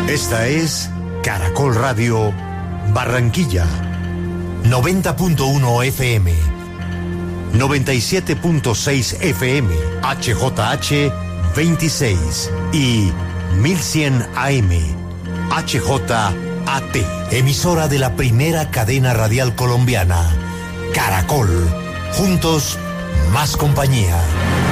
Esta es Caracol Radio Barranquilla, 90.1 FM, 97.6 FM, HJH 26 y 1100 AM, HJAT, emisora de la primera cadena radial colombiana, Caracol, juntos, más compañía.